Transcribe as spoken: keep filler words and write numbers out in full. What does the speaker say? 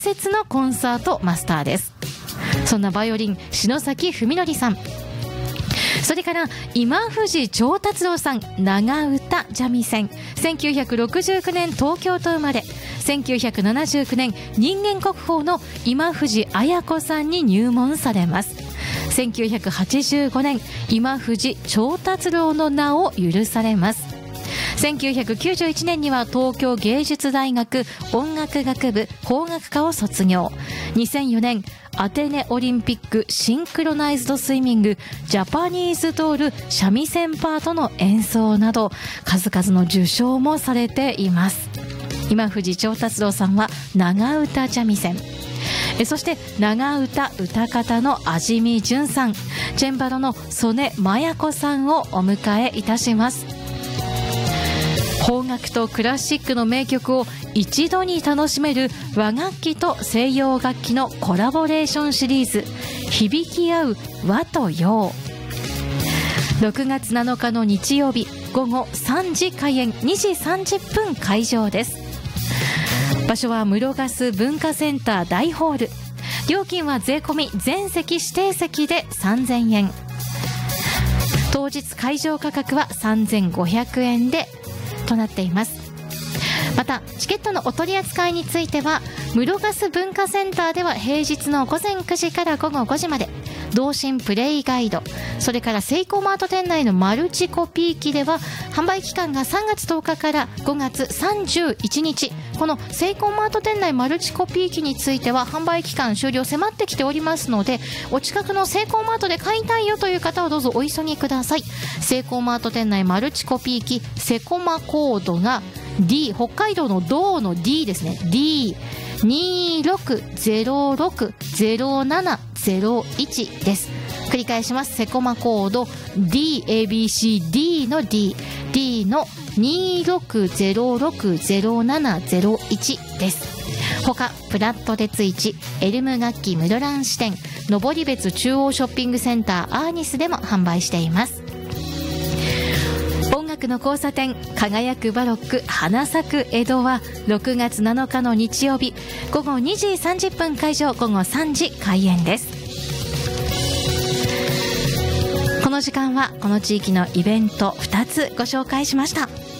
節のコンサートマスターです。そんなバイオリン篠崎文則さん、それから今藤長達郎さん、長唄三味線、せんきゅうひゃくろくじゅうきゅうねん東京と生まれ、せんきゅうひゃくななじゅうきゅうねん人間国宝の今藤綾子さんに入門されます。せんきゅうひゃくはちじゅうごねん今藤長達郎の名を許されます。せんきゅうひゃくきゅうじゅういちねんには東京芸術大学音楽学部邦楽科を卒業。にせんよねんアテネオリンピックシンクロナイズドスイミングジャパニーズドール三味線パートの演奏など数々の受賞もされています。今藤長達郎さんは長唄三味線、えそして長唄歌方の味見純さん、チェンバロの曽根真也子さんをお迎えいたします。邦楽とクラシックの名曲を一度に楽しめる和楽器と西洋楽器のコラボレーションシリーズ、響き合う和と洋。ろくがつなのかの日曜日午後さんじ開演、にじさんじゅっぷん開場です。場所は室賀文化センター大ホール。料金は税込み全席指定席でさんぜんえん、当日会場価格はさんぜんごひゃくえんでとなっています。またチケットのお取り扱いについては室賀文化センターでは平日のごぜんくじから午後ごじまで、同心プレイガイド、それからセイコーマート店内のマルチコピー機では販売期間がさんがつとおかからごがつさんじゅういちにち、このセイコーマート店内マルチコピー機については販売期間終了迫ってきておりますので、お近くのセイコーマートで買いたいよという方はどうぞお急ぎください。セイコーマート店内マルチコピー機セコマコードが D、 北海道の道の D ですね、 ディーにーろくゼロろくゼロななゼロいち です。繰り返します。セコマコード ディーエービーシーディー の D、 D のにーろくゼロろくゼロななゼロいちです。他プラット鉄一、エルム楽器室蘭支店、登別中央ショッピングセンターアーニスでも販売しています。音楽の交差点、輝くバロック花咲く江戸はろくがつなのかの日曜日午後にじさんじゅっぷん開場、午後さんじ開演です。この時間はこの地域のイベントふたつご紹介しました。